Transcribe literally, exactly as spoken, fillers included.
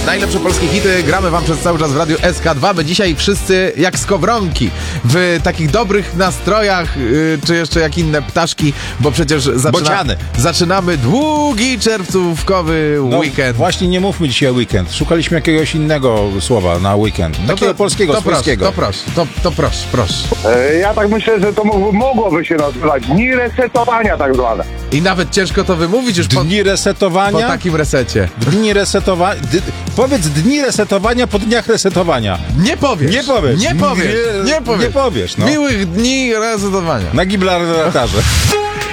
Najlepsze polskie hity gramy wam przez cały czas w Radiu S K dwa. My dzisiaj wszyscy jak skowronki, w takich dobrych nastrojach, yy, czy jeszcze jak inne ptaszki, bo przecież zaczyna, zaczynamy długi czerwcówkowy no, weekend. Właśnie nie mówmy dzisiaj weekend. Szukaliśmy jakiegoś innego słowa na weekend. No takiego to, polskiego, to swojskiego. Proszę, to proszę, to, to proszę, proszę. E, ja tak myślę, że to mogło, mogłoby się nazywać dni resetowania tak zwane. I nawet ciężko to wymówić już po, dni resetowania? po takim resecie. Dni resetowania. Powiedz dni resetowania po dniach resetowania. Nie powiesz. Nie powiesz. Nie powiesz. Nie, nie powiesz. Nie powiesz, no. Miłych dni resetowania. Na Gibraltarze.